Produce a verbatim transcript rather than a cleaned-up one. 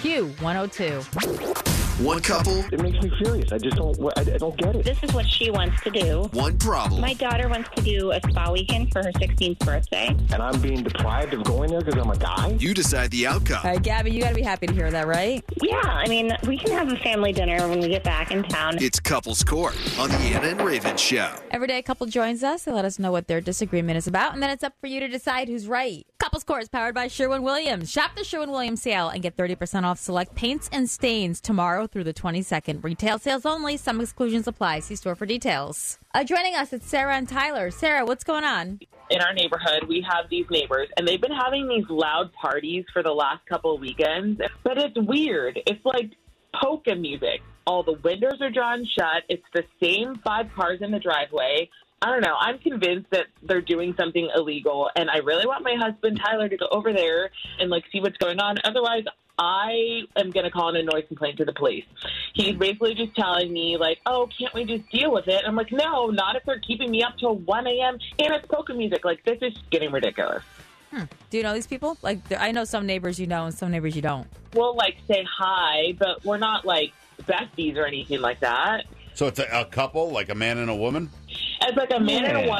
Q one oh two. One couple. It makes me furious. I just don't, I, I don't get it. This is what she wants to do. One problem. My daughter wants to do a spa weekend for her sixteenth birthday. And I'm being deprived of going there because I'm a guy? You decide the outcome. All right, Gabby, you got to be happy to hear that, right? Yeah, I mean, we can have a family dinner when we get back in town. It's Couples Court on the Anna and Raven Show. Every day a couple joins us. They let us know what their disagreement is about, and then it's up for you to decide who's right. Couples Court is powered by Sherwin-Williams. Shop the Sherwin-Williams sale and get thirty percent off select paints and stains tomorrow through the twenty-second. Retail sales only. Some exclusions apply. See store for details. Uh, joining us, it's Sarah and Tyler. Sarah, what's going on? In our neighborhood, we have these neighbors, and they've been having these loud parties for the last couple of weekends. But it's weird. It's like polka music. All the windows are drawn shut. It's the same five cars in the driveway. I don't know. I'm convinced that they're doing something illegal, and I really want my husband, Tyler, to go over there and, like, see what's going on. Otherwise, I am going to call in a noise complaint to the police. He's basically just telling me, like, oh, can't we just deal with it? I'm like, no, not if they're keeping me up till one a.m. and it's polka music. Like, this is getting ridiculous. Hmm. Do you know these people? Like, I know some neighbors you know and some neighbors you don't. We'll, like, say hi, but we're not, like, besties or anything like that. So it's a, a couple, like a man and a woman? As, like, a man and a woman.